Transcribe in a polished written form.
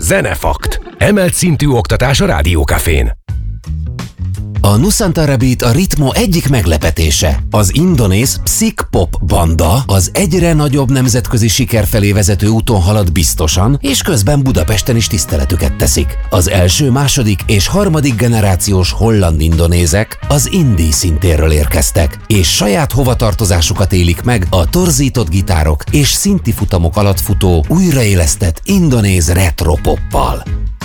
Zenefakt. Emelt szintű oktatás a Rádiókafén. A Nusantara Beat a ritmo egyik meglepetése. Az indonéz Psych Pop banda az egyre nagyobb nemzetközi siker felé vezető úton halad biztosan, és közben Budapesten is tiszteletüket teszik. Az első, második és harmadik generációs holland-indonézek az indie szintérről érkeztek, és saját hovatartozásukat élik meg a torzított gitárok és szinti futamok alatt futó, újraélesztett indonéz retro poppal.